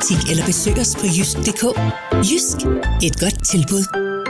butik eller besøg os på jysk.dk. Jysk, et godt tilbud.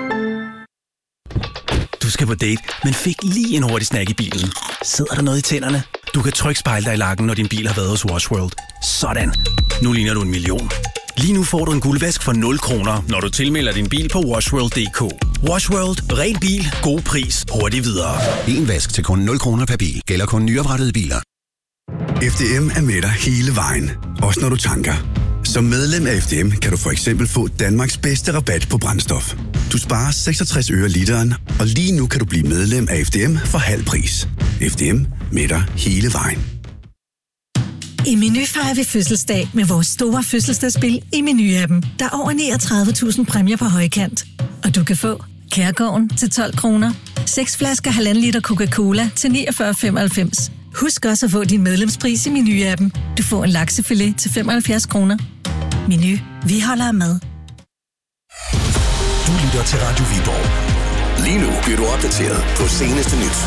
Du skal på date, men fik lige en hurtig snack i bilen. Sidder der noget i tænderne? Du kan trygt spejle dig i lakken, når din bil har været hos Wash World. Sådan. Nu ligner du en million. Lige nu får du en guldvask for 0 kroner, når du tilmelder din bil på washworld.dk. Wash World. Ren bil. God pris. Hurtigt videre. En vask til kun 0 kroner per bil. Gælder kun nyoprettede biler. FDM er med dig hele vejen. Også når du tanker. Som medlem af FDM kan du for eksempel få Danmarks bedste rabat på brændstof. Du sparer 66 øre literen, og lige nu kan du blive medlem af FDM for halv pris. FDM med dig hele vejen. I Meny fejrer vi fødselsdag med vores store fødselsdagsspil i Meny-appen. Der er over 39.000 præmier på højkant. Og du kan få Kærgården til 12 kroner, 6 flasker 1,5 liter Coca-Cola til 49,95. Husk også at få din medlemspris i Meny-appen. Du får en laksefilet til 75 kroner. Meny. Vi holder af mad. Du lytter til Radio Viborg. Lige nu bliver du opdateret på seneste nyt.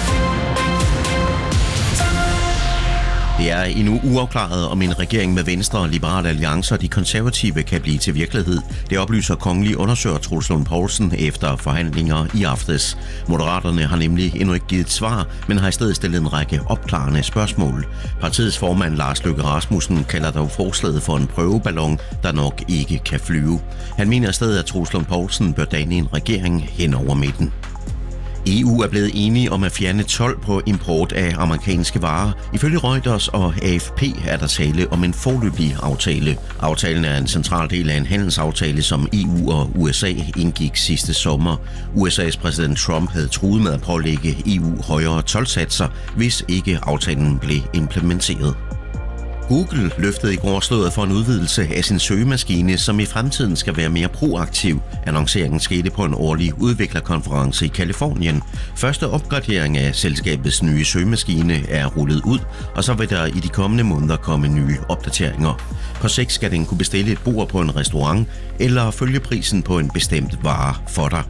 Det er endnu uafklaret, om en regering med Venstre, Liberale Alliance og de konservative kan blive til virkelighed. Det oplyser kongelig undersøger Troels Lund Poulsen efter forhandlinger i aftes. Moderaterne har nemlig endnu ikke givet et svar, men har i stedet stillet en række opklarende spørgsmål. Partiets formand Lars Løkke Rasmussen kalder dog forslaget for en prøveballon, der nok ikke kan flyve. Han mener i stedet, at Troels Lund Poulsen bør danne en regering hen over midten. EU er blevet enige om at fjerne told på import af amerikanske varer. Ifølge Reuters og AFP er der tale om en foreløbig aftale. Aftalen er en central del af en handelsaftale, som EU og USA indgik sidste sommer. USA's præsident Trump havde truet med at pålægge EU højere toldsatser, hvis ikke aftalen blev implementeret. Google løftede i går sløret for en udvidelse af sin søgemaskine, som i fremtiden skal være mere proaktiv. Annonceringen skete på en årlig udviklerkonference i Californien. Første opgradering af selskabets nye søgemaskine er rullet ud, og så vil der i de kommende måneder komme nye opdateringer. På sigt skal den kunne bestille et bord på en restaurant eller følge prisen på en bestemt vare for dig.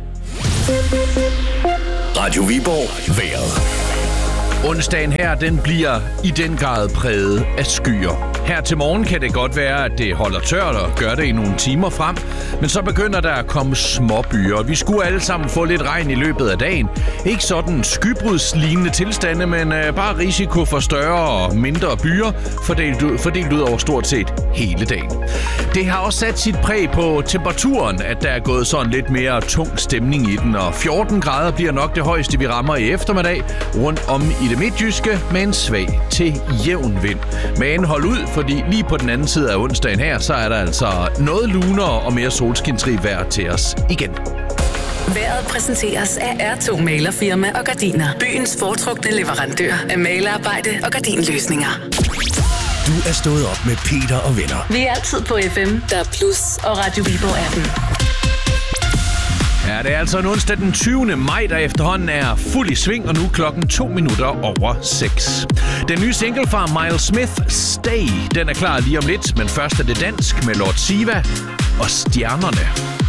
Radio Viborg. Vejret. Onsdagen her, den bliver i den grad præget af skyer. Her til morgen kan det godt være, at det holder tørt og gør det i nogle timer frem, men så begynder der at komme småbyer. Vi skulle alle sammen få lidt regn i løbet af dagen. Ikke sådan skybrudslignende tilstande, men bare risiko for større og mindre byer, fordelt ud over stort set hele dagen. Det har også sat sit præg på temperaturen, at der er gået sådan lidt mere tung stemning i den, og 14 grader bliver nok det højeste, vi rammer i eftermiddag, rundt om i det midtjyske med en svag til jævn vind. Men hold ud, fordi lige på den anden side af onsdagen her, så er der altså noget lunere og mere solskinsrig vejr til os igen. Vejret præsenteres af R2 Malerfirma og Gardiner. Byens foretrukne leverandør af malerarbejde og gardinløsninger. Du er stået op med Peter og venner. Vi er altid på FM, der er Plus og Radio Viborg appen. Ja, det er altså en onsdag den 20. maj, der efterhånden er fuld i sving, og nu 6:02. Den nye single fra Miles Smith, Stay, den er klar lige om lidt, men først er det dansk med Lord Siva og Stjernerne.